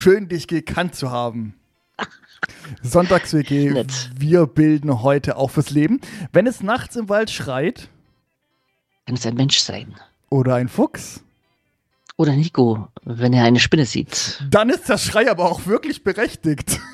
Schön, dich gekannt zu haben. Sonntags-WG, Nett. wir bilden heute auch fürs Leben. Wenn es nachts im Wald schreit Kann es ein Mensch sein? oder ein Fuchs, Oder Nico, wenn er eine Spinne sieht. dann ist der Schrei aber auch wirklich berechtigt.